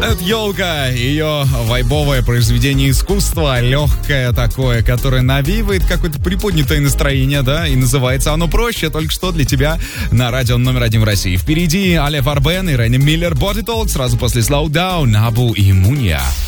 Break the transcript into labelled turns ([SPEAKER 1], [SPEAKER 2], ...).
[SPEAKER 1] Это елка, ее вайбовое произведение искусства, легкое такое, которое навеивает какое-то приподнятое настроение, да, и называется оно проще, только что для тебя на радио номер 1 в России. Впереди Алеф Арбен и Ренни Миллер, Body Talk, сразу после Slow Down, Набу и Мунья.